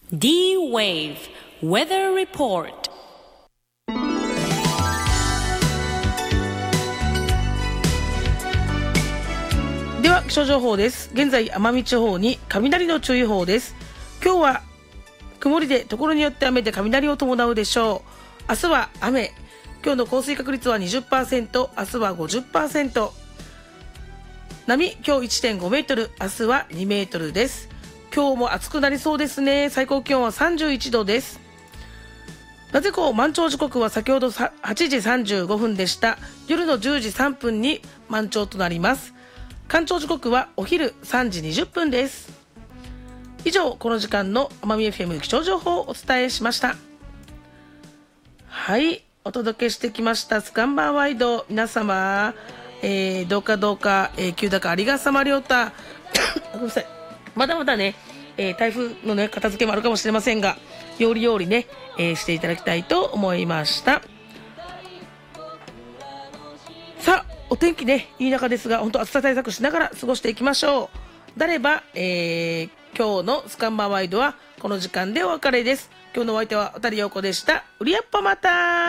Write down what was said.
D-Wave Weather Report。 では気象情報です。現在奄美地方に雷の注意報です。今日は曇りで所によって雨で雷を伴うでしょう。明日は雨、今日の降水確率は 20%、 明日は 50%。 波今日 1.5 メートル、明日は2メートルです。今日も暑くなりそうですね。最高気温は31度です。なぜこう満潮時刻は先ほど8時35分でした。夜の10時3分に満潮となります。干潮時刻はお昼3時20分です。以上、この時間の奄美 FM 気象情報をお伝えしました。はい、お届けしてきましたスカンバーワイド。皆様、どうか、急高ありがさまりょうたごめんなさい、まだまだね、台風のね片付けもあるかもしれませんが、よりね、していただきたいと思いました。さあ、お天気ねいい中ですが、本当暑さ対策しながら過ごしていきましょう。だれば、今日のスカンバーワイドはこの時間でお別れです。今日のお相手は小谷陽子でした。うりやっぱまた。